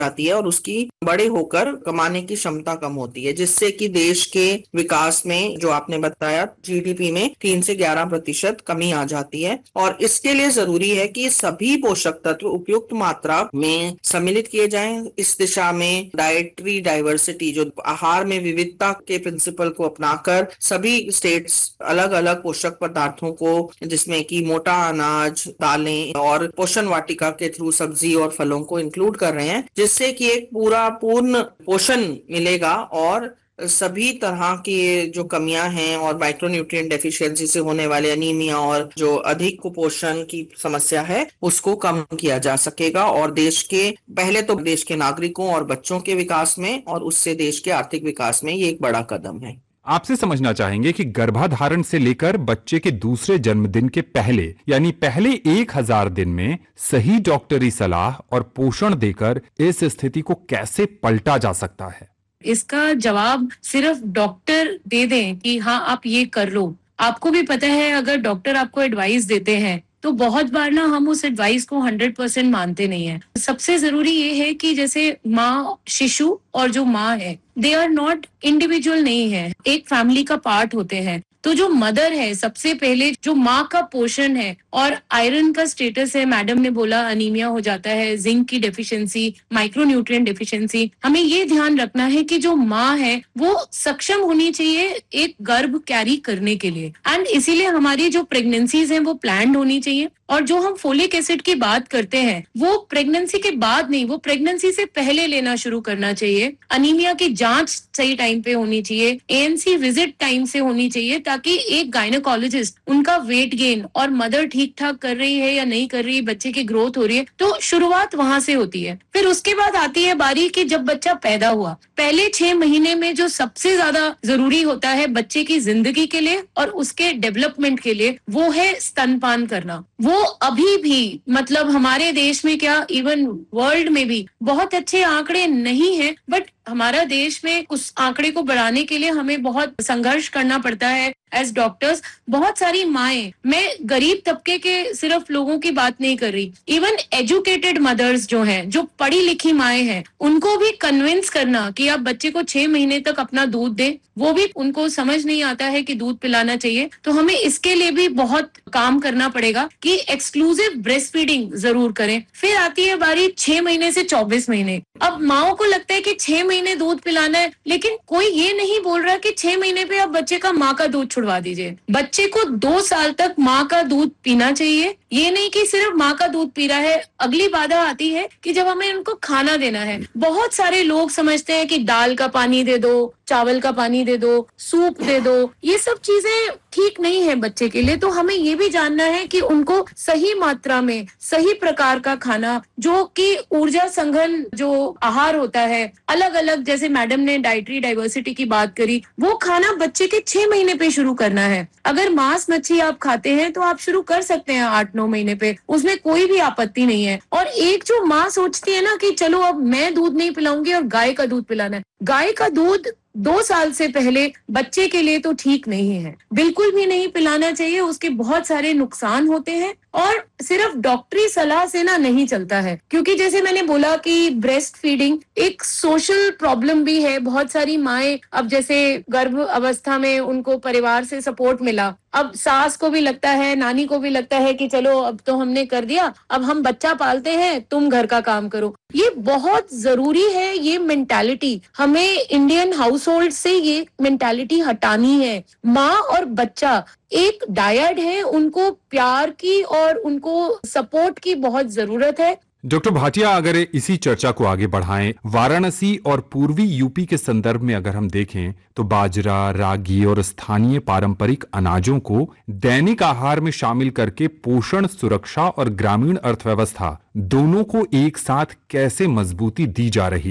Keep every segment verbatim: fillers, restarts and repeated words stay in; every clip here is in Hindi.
जाती है और उसकी बड़े होकर कमाने की क्षमता कम होती है, जिससे कि देश के विकास में, जो आपने बताया, जीडीपी में तीन से ग्यारह प्रतिशत कमी आ जाती है। और इसके लिए जरूरी है कि सभी पोषक तत्व उपयुक्त मात्रा में सम्मिलित किए जाएं। इस दिशा में डाइटरी डाइवर्सिटी, जो आहार में विविधता के प्रिंसिपल को अपनाकर सभी स्टेट्स अलग अलग पोषक पदार्थों को, जिसमें कि मोटा अनाज, दालें और पोषण वाटिका के थ्रू सब्जी और फलों को इंक्लूड कर रहे हैं, जिससे कि एक पूरा पूर्ण पोषण मिलेगा और सभी तरह की जो कमियां हैं और माइक्रोन्यूट्रिएंट डेफिशिएंसी से होने वाले अनीमिया और जो अधिक कुपोषण की समस्या है उसको कम किया जा सकेगा। और देश के, पहले तो देश के नागरिकों और बच्चों के विकास में और उससे देश के आर्थिक विकास में ये एक बड़ा कदम है। आपसे समझना चाहेंगे कि गर्भाधारण से लेकर बच्चे के दूसरे जन्मदिन के पहले, यानी पहले एक हजार दिन में सही डॉक्टरी सलाह और पोषण देकर इस स्थिति को कैसे पलटा जा सकता है? इसका जवाब सिर्फ डॉक्टर दे दें कि हाँ आप ये कर लो। आपको भी पता है, अगर डॉक्टर आपको एडवाइस देते हैं तो बहुत बार ना हम उस एडवाइस को हंड्रेड परसेंट मानते नहीं है। सबसे जरूरी ये है कि जैसे माँ, शिशु और जो माँ है, दे आर नॉट इंडिविजुअल नहीं है, एक फैमिली का पार्ट होते हैं। तो जो मदर है, सबसे पहले जो माँ का पोषण है और आयरन का स्टेटस है, मैडम ने बोला अनीमिया हो जाता है, जिंक की डेफिशिएंसी, माइक्रोन्यूट्रिएंट डेफिशिएंसी, हमें ये ध्यान रखना है कि जो माँ है वो सक्षम होनी चाहिए एक गर्भ कैरी करने के लिए। एंड इसीलिए हमारी जो प्रेगनेंसीज हैं वो प्लान्ड होनी चाहिए। और जो हम फोलिक एसिड की बात करते हैं वो प्रेगनेंसी के बाद नहीं, वो प्रेगनेंसी से पहले लेना शुरू करना चाहिए। अनीमिया की जांच सही टाइम पे होनी चाहिए, एएनसी विजिट टाइम से होनी चाहिए, ताकि एक गायनेकोलॉजिस्ट उनका वेट गेन और मदर ठीक ठाक कर रही है या नहीं कर रही है, बच्चे की ग्रोथ हो रही है, तो शुरुआत वहां से होती है। फिर उसके बाद आती है बारी कि जब बच्चा पैदा हुआ, पहले छह महीने में जो सबसे ज्यादा जरूरी होता है बच्चे की जिंदगी के लिए और उसके डेवलपमेंट के लिए, वो है स्तनपान करना। वो अभी भी, मतलब हमारे देश में क्या, इवन वर्ल्ड में भी बहुत अच्छे आंकड़े नहीं है, बट हमारा देश में उस आंकड़े को बढ़ाने के लिए हमें बहुत संघर्ष करना पड़ता है एज डॉक्टर्स। बहुत सारी माएं, मैं गरीब तबके के सिर्फ लोगों की बात नहीं कर रही, इवन एजुकेटेड मदर्स जो हैं, जो पढ़ी लिखी माएं हैं, उनको भी कन्विंस करना कि आप बच्चे को छह महीने तक अपना दूध दें, वो भी उनको समझ नहीं आता है कि दूध पिलाना चाहिए। तो हमें इसके लिए भी बहुत काम करना पड़ेगा कि एक्सक्लूसिव ब्रेस्ट फीडिंग जरूर करें। फिर आती है बारी छह महीने से चौबीस महीने। अब माओ को लगता है कि छह महीने दूध पिलाना है, लेकिन कोई ये नहीं बोल रहा कि छह महीने पे आप बच्चे का माँ का दूध छुड़वा दीजिए। बच्चे को दो साल तक माँ का दूध पीना चाहिए, ये नहीं कि सिर्फ माँ का दूध पी रहा है। अगली बाधा आती है कि जब हमें उनको खाना देना है, बहुत सारे लोग समझते हैं कि दाल का पानी दे दो, चावल का पानी दे दो, सूप दे दो, ये सब चीजें ठीक नहीं है बच्चे के लिए। तो हमें ये भी जानना है कि उनको सही मात्रा में सही प्रकार का खाना, जो कि ऊर्जा संघन जो आहार होता है, अलग अलग, जैसे मैडम ने डाइटरी डाइवर्सिटी की बात करी, वो खाना बच्चे के छह महीने पे शुरू करना है। अगर मांस मच्छी आप खाते हैं तो आप शुरू कर सकते हैं आठ नौ महीने पे, उसमें कोई भी आपत्ति नहीं है। और एक जो माँ सोचती है ना कि चलो अब मैं दूध नहीं पिलाऊंगी और गाय का दूध पिलाना है, गाय का दूध दो साल से पहले बच्चे के लिए तो ठीक नहीं है, बिल्कुल भी नहीं पिलाना चाहिए। उसके बहुत सारे नुकसान होते हैं और सिर्फ डॉक्टरी सलाह से ना नहीं चलता है, क्योंकि जैसे मैंने बोला कि ब्रेस्ट फीडिंग एक सोशल प्रॉब्लम भी है। बहुत सारी माएं, अब जैसे गर्भ अवस्था में उनको परिवार से सपोर्ट मिला, अब सास को भी लगता है, नानी को भी लगता है कि चलो अब तो हमने कर दिया, अब हम बच्चा पालते हैं, तुम घर का काम करो। ये बहुत जरूरी है, ये मेंटालिटी हमें इंडियन हाउस होल्ड से ये मेंटालिटी हटानी है। माँ और बच्चा एक डायड है, उनको प्यार की और उनको सपोर्ट की बहुत जरूरत है। डॉक्टर भाटिया, अगर इसी चर्चा को आगे बढ़ाएं, वाराणसी और पूर्वी यूपी के संदर्भ में अगर हम देखें तो बाजरा, रागी और स्थानीय पारंपरिक अनाजों को दैनिक आहार में शामिल करके पोषण, सुरक्षा और ग्रामीण अर्थव्यवस्था दोनों को एक साथ कैसे मजबूती दी जा रही है,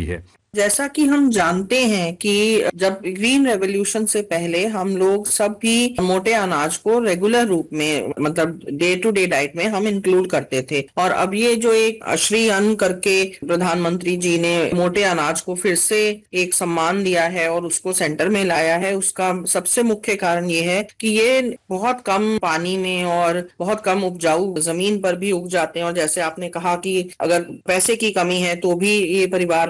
जैसा कि हम जानते हैं कि जब ग्रीन रेवोल्यूशन से पहले हम लोग सब भी मोटे अनाज को रेगुलर रूप में, मतलब डे टू डे डाइट में हम इंक्लूड करते थे। और अब ये जो एक श्री अन्न करके प्रधानमंत्री जी ने मोटे अनाज को फिर से एक सम्मान दिया है और उसको सेंटर में लाया है, उसका सबसे मुख्य कारण ये है कि ये बहुत कम पानी में और बहुत कम उपजाऊ जमीन पर भी उग जाते हैं। और जैसे आपने कहा कि अगर पैसे की कमी है तो भी ये परिवार